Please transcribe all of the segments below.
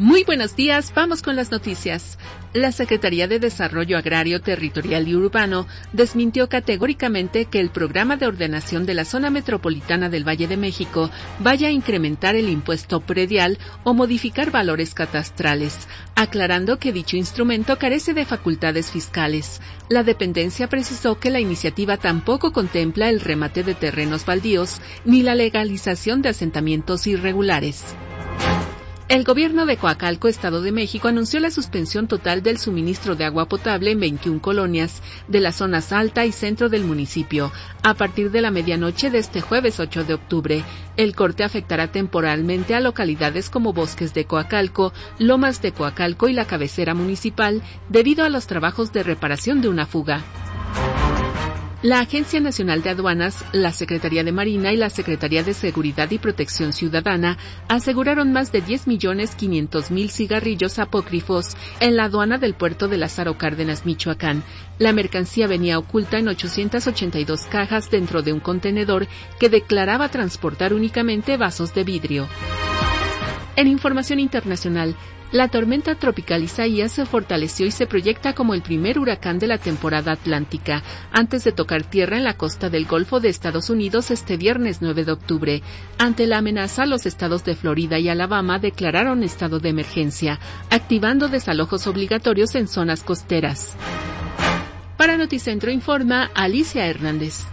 Muy buenos días, vamos con las noticias. La Secretaría de Desarrollo Agrario, Territorial y Urbano desmintió categóricamente que el programa de ordenación de la zona metropolitana del Valle de México vaya a incrementar el impuesto predial o modificar valores catastrales, aclarando que dicho instrumento carece de facultades fiscales. La dependencia precisó que la iniciativa tampoco contempla el remate de terrenos baldíos ni la legalización de asentamientos irregulares. El gobierno de Coacalco, Estado de México, anunció la suspensión total del suministro de agua potable en 21 colonias de las zonas alta y centro del municipio, a partir de la medianoche de este jueves 8 de octubre. El corte afectará temporalmente a localidades como Bosques de Coacalco, Lomas de Coacalco y la cabecera municipal, debido a los trabajos de reparación de una fuga. La Agencia Nacional de Aduanas, la Secretaría de Marina y la Secretaría de Seguridad y Protección Ciudadana aseguraron más de 10.500.000 cigarrillos apócrifos en la aduana del puerto de Lázaro Cárdenas, Michoacán. La mercancía venía oculta en 882 cajas dentro de un contenedor que declaraba transportar únicamente vasos de vidrio. En información internacional, la tormenta tropical Isaías se fortaleció y se proyecta como el primer huracán de la temporada atlántica, antes de tocar tierra en la costa del Golfo de Estados Unidos este viernes 9 de octubre. Ante la amenaza, los estados de Florida y Alabama declararon estado de emergencia, activando desalojos obligatorios en zonas costeras. Para Noticentro informa Alicia Hernández.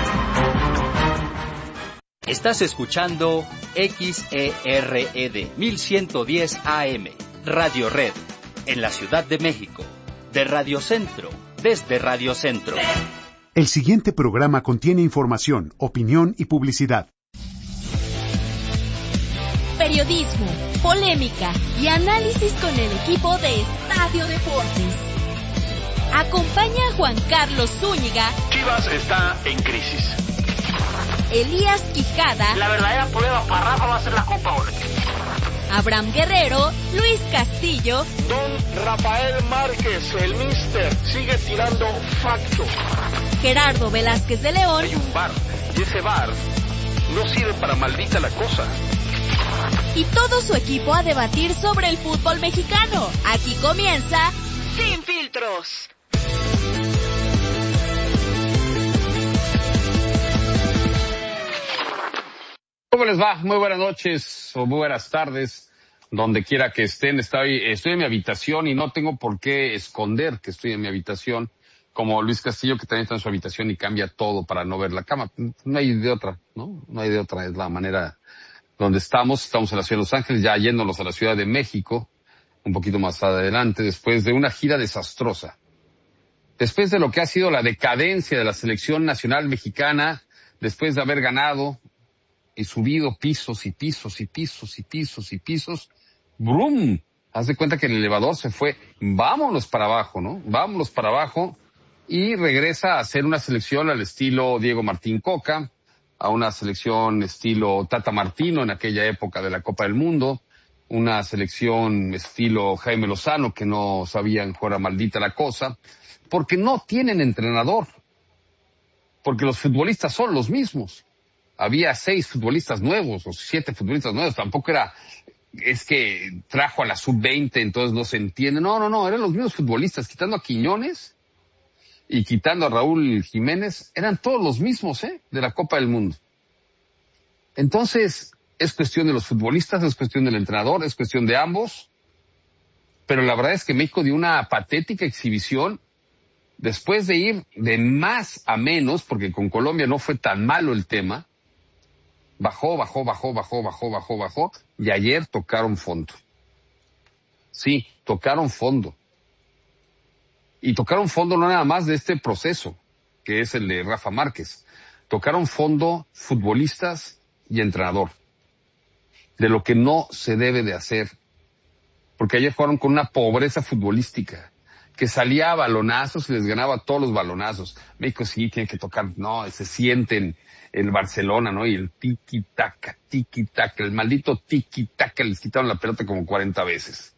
Estás escuchando XERED 1110 AM, Radio Red, en la Ciudad de México, de Radio Centro, desde Radio Centro. El siguiente programa contiene información, opinión y publicidad. Periodismo, polémica y análisis con el equipo de Estadio Deportes. Acompaña a Juan Carlos Zúñiga. Chivas está en crisis. Elías Quijada. La verdadera prueba para Rafa va a ser la Copa Oro. Abraham Guerrero, Luis Castillo. Don Rafael Márquez, el Mister, sigue tirando facto. Gerardo Velázquez de León. Hay un bar, y ese bar no sirve para maldita la cosa. Y todo su equipo a debatir sobre el fútbol mexicano. Aquí comienza Sin Filtros. ¿Cómo les va? Muy buenas noches o muy buenas tardes, donde quiera que estén. Estoy en mi habitación y no tengo por qué esconder que estoy en mi habitación, como Luis Castillo, que también está en su habitación y cambia todo para no ver la cama. No hay de otra, ¿no? No hay de otra, es la manera donde estamos. Estamos en la Ciudad de Los Ángeles, ya yéndonos a la Ciudad de México, un poquito más adelante, después de una gira desastrosa. Después de lo que ha sido la decadencia de la selección nacional mexicana, después de haber ganado y subido pisos y pisos y pisos y pisos y pisos, ¡brum! Haz de cuenta que el elevador se fue, vámonos para abajo, ¿no? Vámonos para abajo, y regresa a hacer una selección al estilo Diego Martín Coca, a una selección estilo Tata Martino en aquella época de la Copa del Mundo, una selección estilo Jaime Lozano, que no sabían jugar a maldita la cosa, porque no tienen entrenador, porque los futbolistas son los mismos. Había 6 futbolistas nuevos o 7 futbolistas nuevos, tampoco es que trajo a la sub-20, entonces no se entiende. No, eran los mismos futbolistas, quitando a Quiñones y quitando a Raúl Jiménez, eran todos los mismos, de la Copa del Mundo. Entonces, es cuestión de los futbolistas, es cuestión del entrenador, es cuestión de ambos, pero la verdad es que México dio una patética exhibición después de ir de más a menos, porque con Colombia no fue tan malo el tema. Bajó, y ayer tocaron fondo. Sí, tocaron fondo. Y tocaron fondo no nada más de este proceso, que es el de Rafa Márquez. Tocaron fondo futbolistas y entrenador. De lo que no se debe de hacer. Porque ayer jugaron con una pobreza futbolística, que salía a balonazos y les ganaba todos los balonazos. México sí tiene que tocar, se sienten el Barcelona, ¿no? Y el tiki-taka, el maldito tiki-taka, les quitaron la pelota como 40 veces.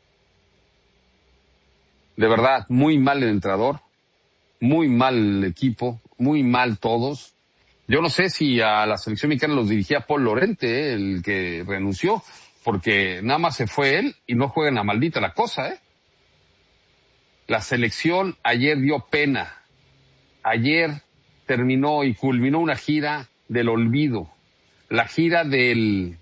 De verdad, muy mal el entrenador, muy mal el equipo, muy mal todos. Yo no sé si a la selección mexicana los dirigía Paul Lorente, el que renunció, porque nada más se fue él y no juega en la maldita la cosa, La selección ayer dio pena. Ayer terminó y culminó una gira del olvido. La gira de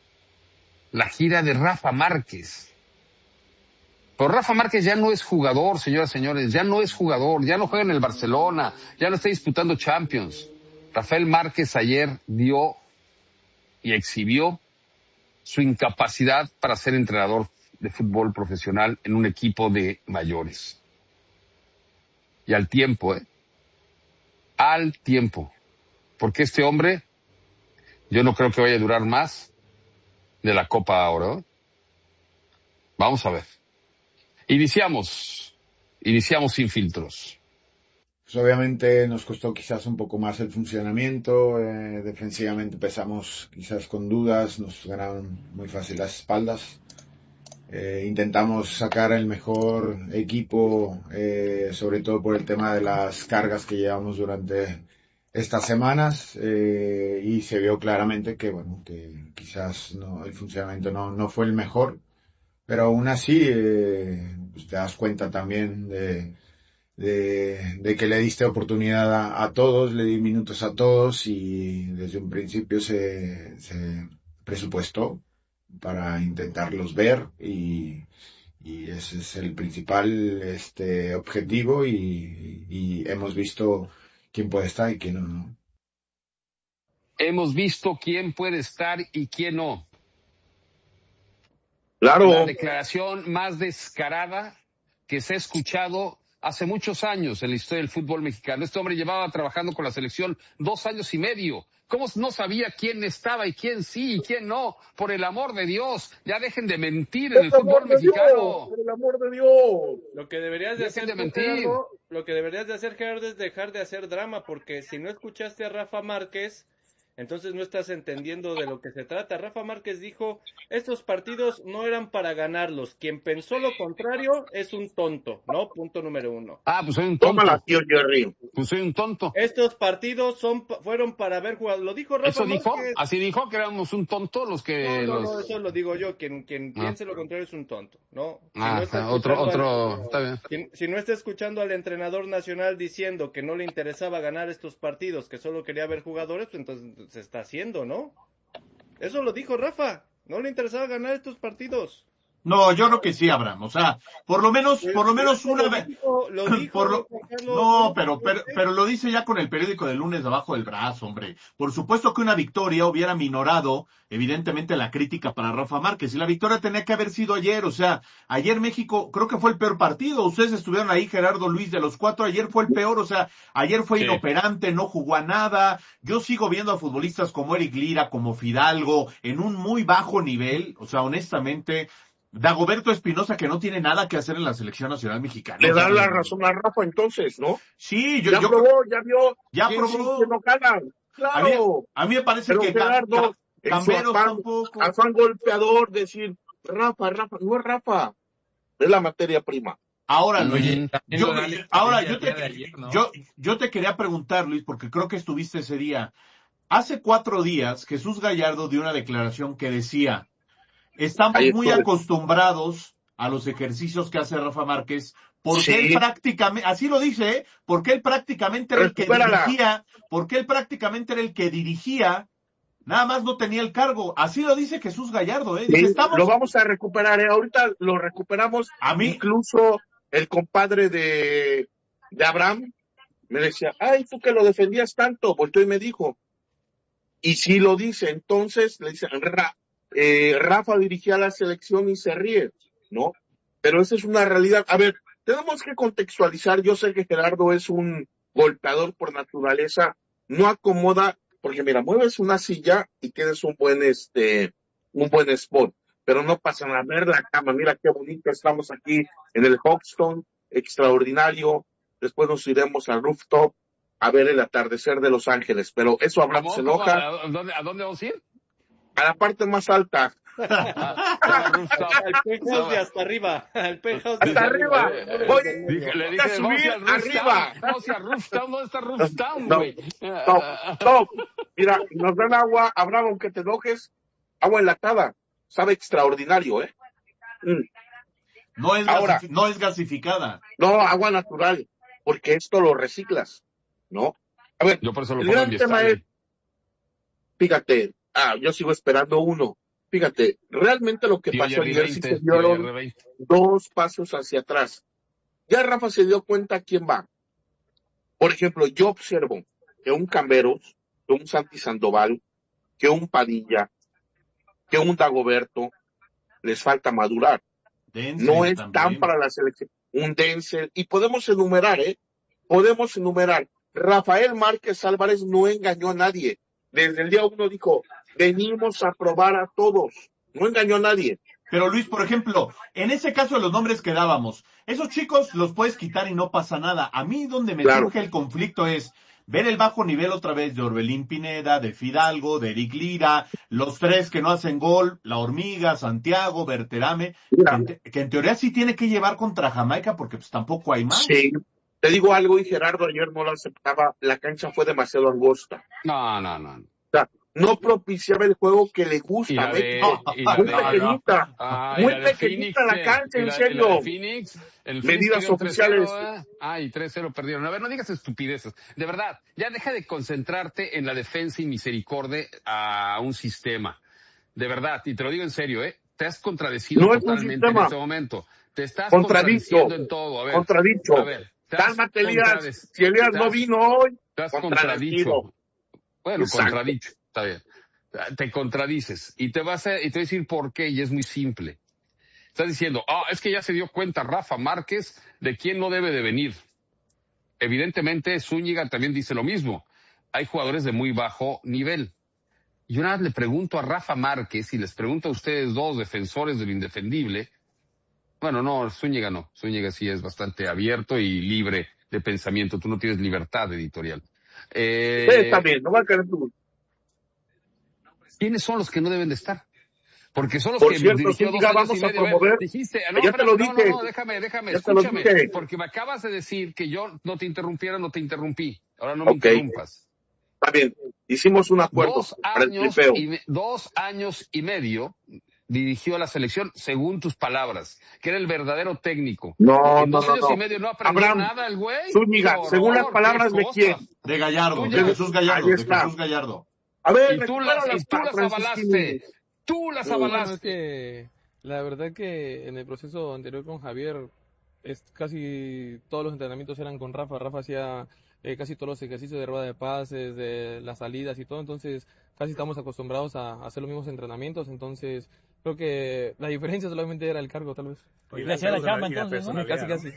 Rafa Márquez. Pero Rafa Márquez ya no es jugador, señoras y señores, ya no es jugador, ya no juega en el Barcelona, ya no está disputando Champions. Rafael Márquez ayer dio y exhibió su incapacidad para ser entrenador de fútbol profesional en un equipo de mayores. Y al tiempo, al tiempo. Porque este hombre, yo no creo que vaya a durar más de la Copa Oro. Vamos a ver. Iniciamos sin filtros. Pues obviamente nos costó quizás un poco más el funcionamiento, defensivamente empezamos quizás con dudas, nos ganaron muy fácil las espaldas. Intentamos sacar el mejor equipo, sobre todo por el tema de las cargas que llevamos durante estas semanas, y se vio claramente que quizás el funcionamiento no fue el mejor, pero aún así pues te das cuenta también de que le diste oportunidad a todos, le di minutos a todos y desde un principio se presupuestó para intentarlos ver y ese es el principal objetivo y hemos visto quién puede estar y quién no. Hemos visto quién puede estar y quién no. Claro. La declaración más descarada que se ha escuchado hace muchos años en la historia del fútbol mexicano. Este hombre llevaba trabajando con la selección 2 años y medio. ¿Cómo no sabía quién estaba y quién sí y quién no? Por el amor de Dios, ya dejen de mentir en el fútbol mexicano. Por el amor de Dios. Lo que deberías de hacer, Gerardo, es dejar de hacer drama, porque si no escuchaste a Rafa Márquez, entonces no estás entendiendo de lo que se trata. Rafa Márquez dijo, estos partidos no eran para ganarlos. Quien pensó lo contrario es un tonto, ¿no? Punto número 1. Pues soy un tonto. Tómala, tío Jerry. Pues soy un tonto. Estos partidos fueron para haber jugado. Lo dijo Rafa ¿Eso dijo? Márquez. ¿Así dijo que éramos un tonto los que... No, eso lo digo yo. Quien piense lo contrario es un tonto, ¿no? Está bien. Si no está escuchando al entrenador nacional diciendo que no le interesaba ganar estos partidos, que solo quería ver jugadores, pues entonces se está haciendo, ¿no? Eso lo dijo Rafa. No le interesaba ganar estos partidos. No, yo creo que sí, Abraham. O sea, por lo menos una vez. No, pero lo dice ya con el periódico del lunes debajo del brazo, hombre. Por supuesto que una victoria hubiera minorado, evidentemente, la crítica para Rafa Márquez. Y la victoria tenía que haber sido ayer. O sea, ayer México, creo que fue el peor partido. Ustedes estuvieron ahí, Gerardo, Luis, de los 4. Ayer fue el peor. O sea, ayer fue inoperante, no jugó a nada. Yo sigo viendo a futbolistas como Eric Lira, como Fidalgo, en un muy bajo nivel. O sea, honestamente... Dagoberto Espinosa, que no tiene nada que hacer en la selección nacional mexicana. Le dan la razón a Rafa entonces, ¿no? Sí, ya probó, ya vio. Ya probó. Sí, no ganan. Claro. A mí me parece pero que Gerardo, Camberos tampoco. Afán golpeador, decir, Rafa, no es Rafa, es la materia prima. Ahora, Luis, yo te quería preguntar, Luis, porque creo que estuviste ese día. Hace 4 días, Jesús Gallardo dio una declaración que decía: estamos muy acostumbrados a los ejercicios que hace Rafa Márquez, porque él prácticamente, así lo dice, porque él prácticamente era el que dirigía, nada más no tenía el cargo. Así lo dice Jesús Gallardo, Dice, lo vamos a recuperar, ahorita lo recuperamos. A mí, incluso el compadre de Abraham me decía, ay, tú que lo defendías tanto, volteó y me dijo, y si lo dice, entonces le dice, Rafa dirigía la selección y se ríe, ¿no? Pero esa es una realidad. A ver, tenemos que contextualizar. Yo sé que Gerardo es un golpeador por naturaleza, no acomoda, porque mira, mueves una silla y tienes un buen spot, pero no pasa nada. Ver la cama, mira qué bonito, estamos aquí en el Hoxton, extraordinario. Después nos iremos al rooftop a ver el atardecer de Los Ángeles, pero eso Abraham se enoja. ¿A dónde vamos a ir? A la parte más alta. Al penthouse de hasta arriba. Al penthouse de hasta arriba. Le dije, a subir arriba. Vamos a rooftop. ¿Dónde está rooftop, güey? No. Mira, nos dan agua, Abraham, aunque te enojes, agua enlatada. sabe extraordinario, No es gasificada. No, agua natural, porque esto lo reciclas, ¿no? A ver, yo por eso lo el pongo gran en tema es, fíjate, yo sigo esperando uno. Fíjate, realmente lo que pasó ayer sí se dieron 2 pasos hacia atrás. Ya Rafa se dio cuenta quién va. Por ejemplo, yo observo que un Camberos, que un Santi Sandoval, que un Padilla, que un Dagoberto, les falta madurar. Denzel no están también para la selección. Un Denzel, y podemos enumerar, podemos enumerar. Rafael Márquez Álvarez no engañó a nadie. Desde el día 1 dijo, venimos a probar a todos. No engañó a nadie. Pero Luis, por ejemplo, en ese caso de los nombres que dábamos, esos chicos los puedes quitar y no pasa nada. A mí donde me surge el conflicto es ver el bajo nivel otra vez de Orbelín Pineda, de Fidalgo, de Eric Lira, los 3 que no hacen gol, La Hormiga, Santiago, Berterame, que en teoría sí tiene que llevar contra Jamaica porque pues tampoco hay más. Sí, te digo algo y Gerardo ayer no lo aceptaba, la cancha fue demasiado angosta. No. O sea, no propiciaba el juego que le gusta. Muy pequeñita la cancha, en serio. Medidas oficiales. Y 3-0 perdieron. A ver, no digas estupideces. De verdad, ya deja de concentrarte en la defensa y misericordia a un sistema. De verdad, y te lo digo en serio, te has contradecido totalmente en este momento. Te estás contradiciendo en todo. A ver, contradicho. A ver, cálmate, Elías. Si Elías no vino hoy, te has contradicho. Bueno, exacto. Contradicho. Está bien. Te contradices y te voy a decir por qué, y es muy simple. Estás diciendo, es que ya se dio cuenta Rafa Márquez de quién no debe de venir. Evidentemente Zúñiga también dice lo mismo. Hay jugadores de muy bajo nivel. Yo nada más le pregunto a Rafa Márquez y les pregunto a ustedes dos, defensores del indefendible. Bueno, no, Zúñiga no. Zúñiga sí es bastante abierto y libre de pensamiento. Tú no tienes libertad editorial. Está bien, no va a caer tu... ¿Quiénes son los que no deben de estar? Porque son los Por que cierto, dirigió 2 años y medio. Promover, dijiste, ya te lo dije. No, déjame, escúchame. Porque me acabas de decir que yo no te interrumpiera, no te interrumpí. Ahora no me interrumpas. Está bien, hicimos un acuerdo. 2 años y medio dirigió a la selección, según tus palabras, que era el verdadero técnico. En 2 años y medio no aprendió nada el güey. Zúñiga, según las palabras de quién? De Gallardo, de Jesús Gallardo. A ver, y tú las avalaste. Tú las avalaste. Es que la verdad que en el proceso anterior con Javier, casi todos los entrenamientos eran con Rafa. Rafa hacía casi todos los ejercicios de rueda de pases, de las salidas y todo. Entonces, casi estamos acostumbrados a hacer los mismos entrenamientos. Entonces, creo que la diferencia solamente era el cargo, tal vez. Le hacía la chamba entonces, ¿no? Casi.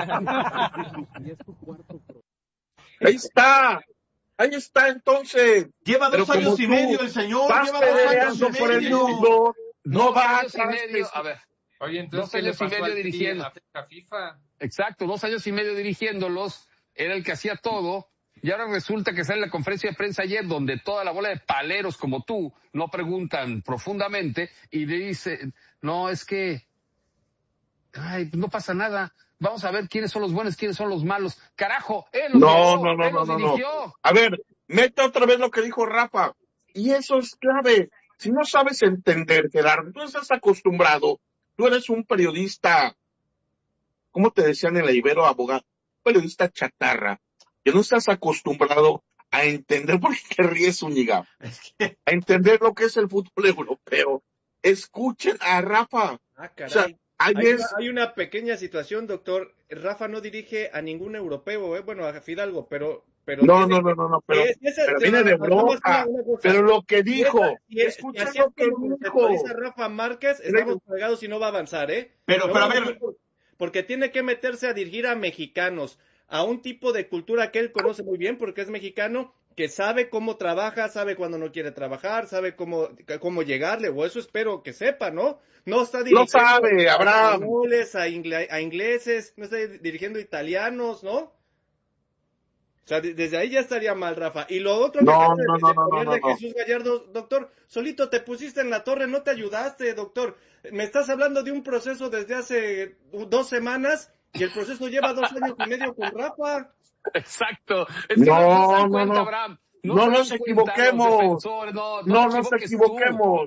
Ahí está, entonces. Lleva 2 años y medio el señor. Lleva 2 años y medio. No va a ver. Oye, entonces 2 años y medio dirigiendo. FIFA. Exacto, 2 años y medio dirigiéndolos. Era el que hacía todo. Y ahora resulta que sale en la conferencia de prensa ayer donde toda la bola de paleros como tú no preguntan profundamente y le dice, no, es que no pasa nada. Vamos a ver quiénes son los buenos, quiénes son los malos. Carajo, él los dirigió. A ver, mete otra vez lo que dijo Rafa. Y eso es clave. Si no sabes entender, Gerardo, tú estás acostumbrado. Tú eres un periodista, ¿cómo te decían en la Ibero, abogado? Periodista chatarra. Que no estás acostumbrado a entender, ¿por qué ríes, Zúñiga? A entender lo que es el fútbol europeo. Escuchen a Rafa. Caray. O sea, hay una pequeña situación, doctor. Rafa no dirige a ningún europeo, bueno, a Fidalgo, pero no, pero viene de Europa. Pero lo que dijo, escucha lo que dijo. Dice Rafa Márquez, estamos pegados y no va a avanzar, Pero a ver. Porque tiene que meterse a dirigir a mexicanos, a un tipo de cultura que él conoce muy bien porque es mexicano, que sabe cómo trabaja, sabe cuando no quiere trabajar, sabe cómo llegarle, o eso espero que sepa, ¿no? No está dirigiendo lo sabe, Abraham. A ingleses, no está dirigiendo italianos, ¿no? O sea, desde ahí ya estaría mal, Rafa. Y lo otro de Jesús Gallardo, doctor, solito te pusiste en la torre, no te ayudaste, doctor. Me estás hablando de un proceso desde hace 2 semanas y el proceso lleva 2 años y medio con Rafa. Exacto. No nos equivoquemos. No nos equivoquemos.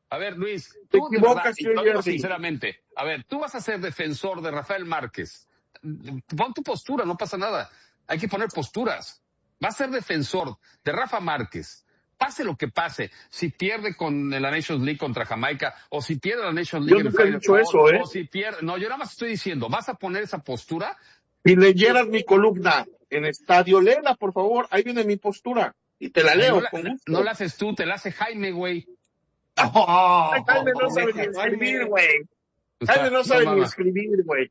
A ver, Luis, te tú equivocas, y te lo digo sinceramente. A ver, tú vas a ser defensor de Rafael Márquez. Pon tu postura, no pasa nada. Hay que poner posturas. Va a ser defensor de Rafa Márquez. Pase lo que pase, si pierde con la Nations League contra Jamaica, o si pierde la Nations League en Final Four, o si pierde... No, yo nada más estoy diciendo, ¿vas a poner esa postura? Si leyeras mi columna en Estadio, léela, por favor, ahí viene mi postura, y te la leo. No la haces tú, te la hace Jaime, güey. Jaime no sabe ni escribir, güey. Jaime no sabe ni escribir, güey.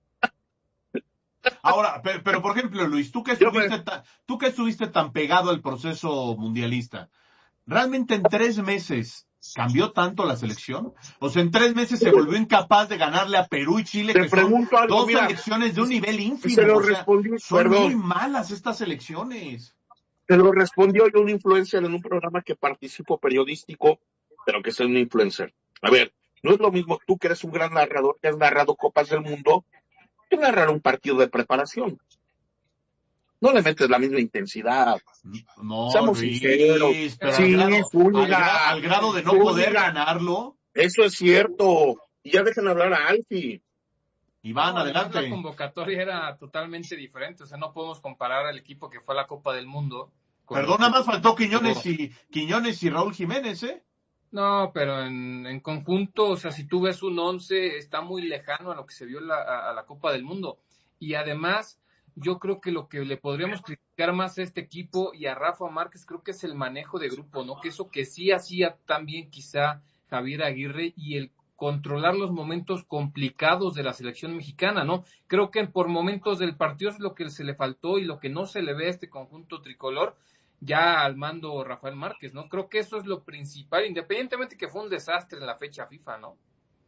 Ahora, pero por ejemplo, Luis, tú que estuviste tan pegado al proceso mundialista, ¿realmente en 3 meses cambió tanto la selección? O sea, en 3 meses se volvió incapaz de ganarle a Perú y Chile, que son dos selecciones de un nivel ínfimo. Son muy malas estas selecciones. Se lo respondió yo un influencer en un programa que participo periodístico, pero que soy un influencer. A ver, no es lo mismo tú que eres un gran narrador, que has narrado Copas del Mundo, que narrar un partido de preparación. No le metes la misma intensidad. No, seamos sinceros. Sí, al grado de no poder ganarlo. Eso es cierto. Y ya dejan hablar a Alfie. Iván, adelante. La convocatoria era totalmente diferente. O sea, no podemos comparar al equipo que fue a la Copa del Mundo. Perdón, nada más faltó Quiñones y Raúl Jiménez, ¿eh? No, pero en conjunto, o sea, si tú ves un 11, está muy lejano a lo que se vio a la Copa del Mundo. Y además, yo creo que lo que le podríamos criticar más a este equipo y a Rafa Márquez, creo que es el manejo de grupo, ¿no? Que eso que sí hacía también quizá Javier Aguirre y el controlar los momentos complicados de la selección mexicana, ¿no? Creo que por momentos del partido es lo que se le faltó y lo que no se le ve a este conjunto tricolor, ya al mando Rafael Márquez, ¿no? Creo que eso es lo principal, independientemente que fue un desastre en la fecha FIFA, ¿no?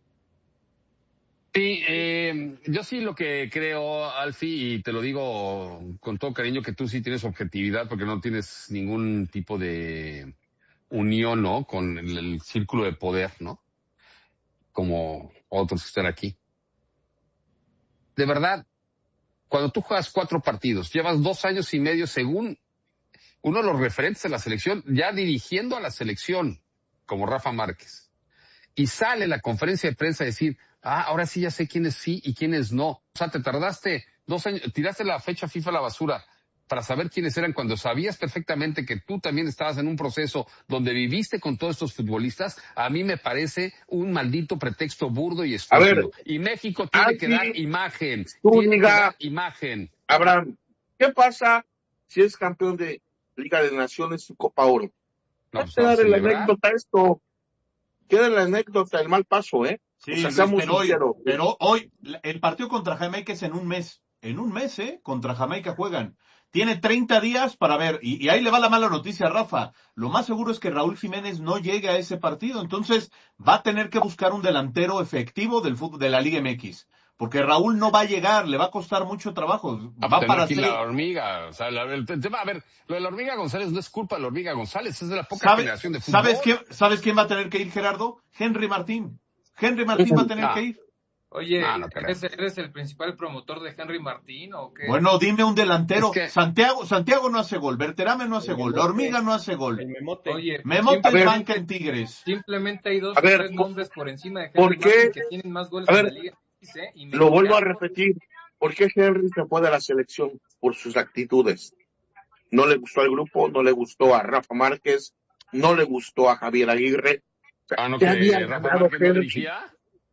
Sí, yo sí lo que creo, Alfie, y te lo digo con todo cariño, que tú sí tienes objetividad porque no tienes ningún tipo de unión, ¿no? Con el círculo de poder, ¿no? Como otros que están aquí. De verdad, cuando tú juegas 4 partidos, llevas 2 años y medio según uno de los referentes de la selección, ya dirigiendo a la selección, como Rafa Márquez, y sale en la conferencia de prensa a decir, ahora sí ya sé quiénes sí y quiénes no. O sea, te tardaste 2 años, tiraste la fecha FIFA a la basura para saber quiénes eran cuando sabías perfectamente que tú también estabas en un proceso donde viviste con todos estos futbolistas. A mí me parece un maldito pretexto burdo y estúpido. Y México tiene que dar imagen. Tiene que dar imagen. Abraham, ¿qué pasa si es campeón de Liga de Naciones y Copa Oro? No, queda en la anécdota esto. Queda en la anécdota el mal paso, ¿eh? Sí, o sea, pero hoy el partido contra Jamaica es en un mes. En un mes, contra Jamaica juegan. Tiene 30 días para ver, y ahí le va la mala noticia a Rafa. Lo más seguro es que Raúl Jiménez no llegue a ese partido, entonces va a tener que buscar un delantero efectivo del fútbol de la Liga MX. Porque Raúl no va a llegar, le va a costar mucho trabajo. Va para aquí la hormiga. O sea, el tema, a ver, lo de la hormiga González no es culpa de la hormiga González, es de la poca generación de fútbol. ¿Sabes quién va a tener que ir, Gerardo? Henry Martín. Henry Martín va a tener que ir. Oye, ¿eres el principal promotor de Henry Martín o qué? Bueno, dime un delantero. Es que... Santiago no hace gol, Berterame no hace gol, la hormiga no hace gol. Oye, Memote es banca en Tigres. Simplemente hay 2 o 3 nombres por encima de Henry Martín que tienen más goles en la liga. Lo vuelvo a repetir. ¿Por qué Henry se fue de la selección? Por sus actitudes. No le gustó al grupo, no le gustó a Rafa Márquez, no le gustó a Javier Aguirre. ¿No que Rafa Márquez no dirigía?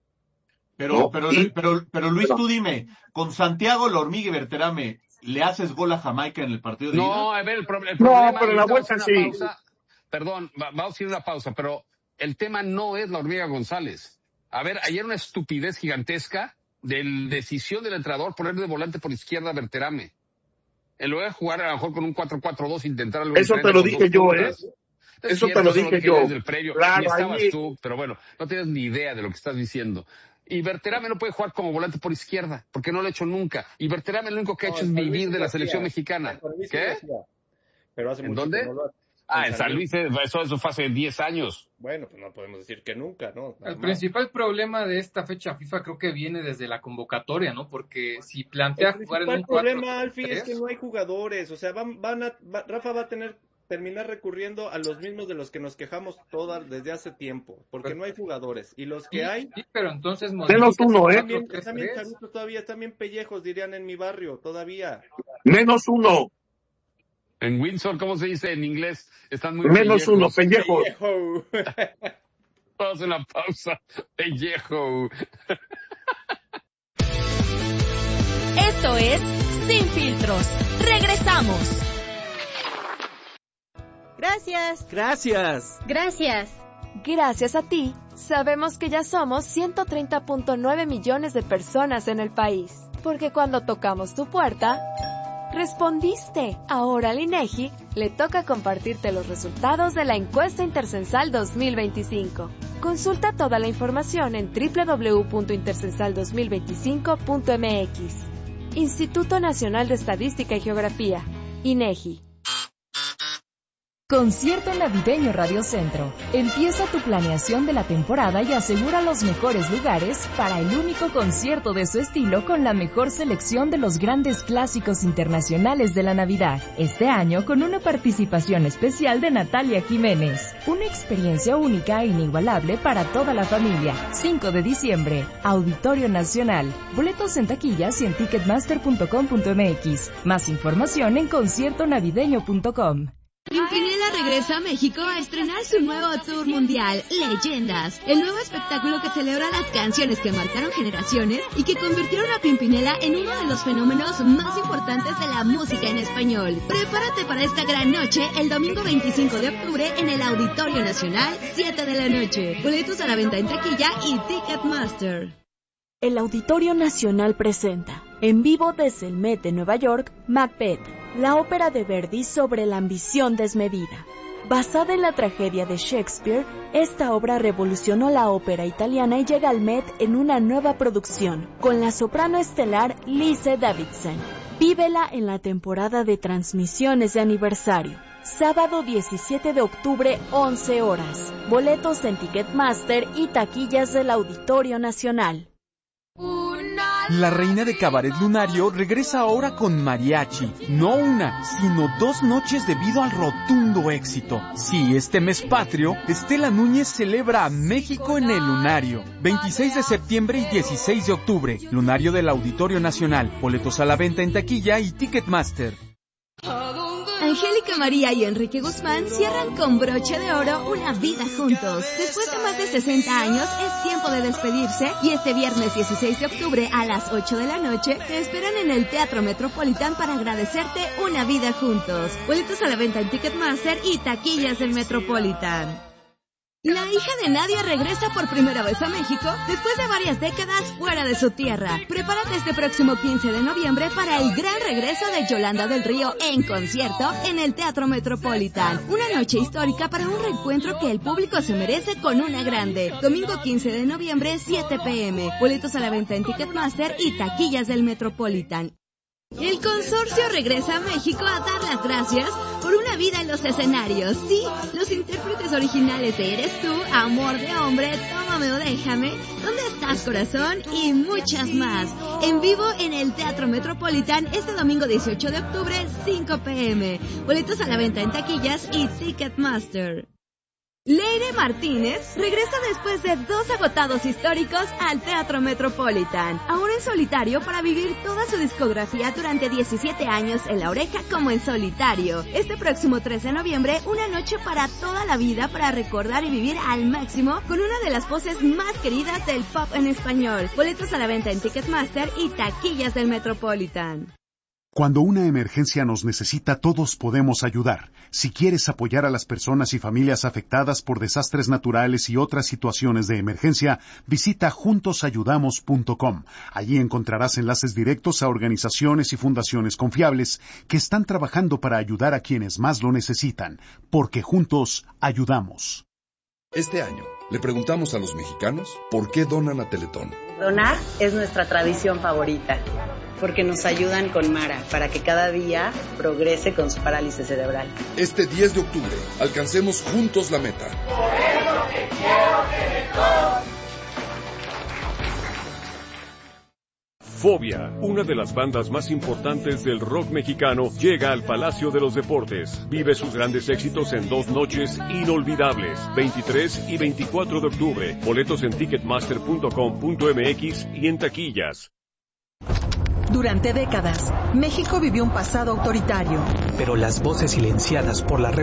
Pero Luis, tú dime, con Santiago, la hormiga y Berterame, ¿le haces gol a Jamaica en el partido de ida? No, a ver, el problema... No, pero la vuelta sí. Perdón, vamos a ir a una pausa, pero el tema no es la hormiga González. A ver, ayer una estupidez gigantesca de decisión del entrenador poner de volante por izquierda a Berterame. En lugar de jugar a lo mejor con un 4-4-2, intentar algo Eso te lo dije yo, Eso te lo dije yo. Desde el previo. Claro, y estabas tú, pero bueno, no tienes ni idea de lo que estás diciendo. Y Berterame no puede jugar como volante por izquierda, porque no lo ha hecho nunca. Y Berterame lo único que ha hecho es vivir de la selección mexicana. ¿Qué? Pero hace ¿En dónde? En San Luis, eso fue hace 10 años. Bueno, pues no podemos decir que nunca, ¿no? El principal problema de esta fecha FIFA creo que viene desde la convocatoria, ¿no? Porque si plantea jugar en un 4-3... El problema, Alfie, es que no hay jugadores. O sea, Rafa va a tener terminar recurriendo a los mismos de los que nos quejamos desde hace tiempo, porque no hay jugadores, y los que hay... Sí, pero entonces... Menos uno, También chavitos todavía, están bien pellejos, dirían en mi barrio, todavía. Menos uno. En Windsor, ¿cómo se dice en inglés? Están muy menos uno, pellejo. Vamos a una pausa. Pellejo. Esto es Sin Filtros. Regresamos. Gracias. Gracias. Gracias. Gracias a ti, sabemos que ya somos 130.9 millones de personas en el país. Porque cuando tocamos tu puerta, respondiste. Ahora al INEGI le toca compartirte los resultados de la encuesta intercensal 2025. Consulta toda la información en www.intercensal2025.mx. Instituto Nacional de Estadística y Geografía, INEGI. Concierto navideño Radio Centro. Empieza tu planeación de la temporada y asegura los mejores lugares para el único concierto de su estilo con la mejor selección de los grandes clásicos internacionales de la Navidad. Este año con una participación especial de Natalia Jiménez. Una experiencia única e inigualable para toda la familia. 5 de diciembre, Auditorio Nacional. Boletos en taquillas y en ticketmaster.com.mx. Más información en conciertonavideño.com. Pimpinela regresa a México a estrenar su nuevo tour mundial, Leyendas, el nuevo espectáculo que celebra las canciones que marcaron generaciones y que convirtieron a Pimpinela en uno de los fenómenos más importantes de la música en español. Prepárate para esta gran noche el domingo 25 de octubre en el Auditorio Nacional, 7 de la noche. Boletos a la venta en taquilla y Ticketmaster. El Auditorio Nacional presenta, en vivo desde el Met de Nueva York, Macbeth, la ópera de Verdi sobre la ambición desmedida. Basada en la tragedia de Shakespeare, esta obra revolucionó la ópera italiana y llega al Met en una nueva producción, con la soprano estelar Lise Davidson. Vívela en la temporada de transmisiones de aniversario. Sábado 17 de octubre, 11 horas. Boletos en Ticketmaster y taquillas del Auditorio Nacional. La reina de Cabaret Lunario regresa ahora con mariachi. No una, sino 2 noches debido al rotundo éxito. Sí, este mes patrio, Estela Núñez celebra a México en el Lunario. 26 de septiembre y 16 de octubre. Lunario del Auditorio Nacional. Boletos a la venta en taquilla y Ticketmaster. Angélica María y Enrique Guzmán cierran con broche de oro una vida juntos. Después de más de 60 años, es tiempo de despedirse y este viernes 16 de octubre a las 8 de la noche te esperan en el Teatro Metropolitan para agradecerte una vida juntos. Boletos a la venta en Ticketmaster y taquillas del Metropolitan. La hija de Nadia regresa por primera vez a México después de varias décadas fuera de su tierra. Prepárate este próximo 15 de noviembre para el gran regreso de Yolanda del Río en concierto en el Teatro Metropolitan. Una noche histórica para un reencuentro que el público se merece con una grande. Domingo 15 de noviembre, 7 p.m. Boletos a la venta en Ticketmaster y taquillas del Metropolitan. El consorcio regresa a México a dar las gracias por una vida en los escenarios. Sí, los intérpretes originales de Eres Tú, Amor de Hombre, Tómame o Déjame, ¿Dónde estás, corazón? Y muchas más. En vivo en el Teatro Metropolitan este domingo 18 de octubre, 5 p.m. Boletos a la venta en taquillas y Ticketmaster. Leire Martínez regresa después de 2 agotados históricos al Teatro Metropolitan, ahora en solitario para vivir toda su discografía durante 17 años en La Oreja como en solitario. Este próximo 3 de noviembre, una noche para toda la vida para recordar y vivir al máximo con una de las voces más queridas del pop en español. Boletos a la venta en Ticketmaster y taquillas del Metropolitan. Cuando una emergencia nos necesita, todos podemos ayudar. Si quieres apoyar a las personas y familias afectadas por desastres naturales y otras situaciones de emergencia, visita juntosayudamos.com. Allí encontrarás enlaces directos a organizaciones y fundaciones confiables que están trabajando para ayudar a quienes más lo necesitan, porque juntos ayudamos. Este año, le preguntamos a los mexicanos por qué donan a Teletón. Donar es nuestra tradición favorita, porque nos ayudan con Mara para que cada día progrese con su parálisis cerebral. Este 10 de octubre, alcancemos juntos la meta. Por eso te quiero Teletón. Fobia, una de las bandas más importantes del rock mexicano, llega al Palacio de los Deportes. Vive sus grandes éxitos en 2 noches inolvidables, 23 y 24 de octubre. Boletos en ticketmaster.com.mx y en taquillas. Durante décadas, México vivió un pasado autoritario. Pero las voces silenciadas por la